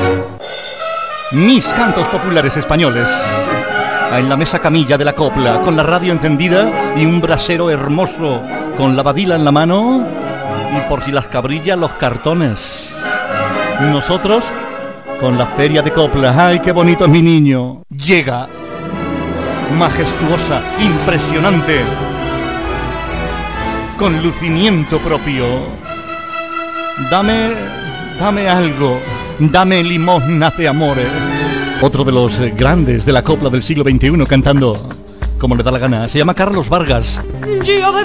Mis cantos populares españoles. En la mesa camilla de la copla, con la radio encendida y un brasero hermoso, con la badila en la mano y por si las cabrillas los cartones. Nosotros con la feria de copla. ¡Ay, qué bonito es mi niño! Llega, majestuosa, impresionante, con lucimiento propio. Dame algo, dame limosnas de amores. Otro de los grandes de la copla del siglo XXI cantando como le da la gana. Se llama Carlos Vargas.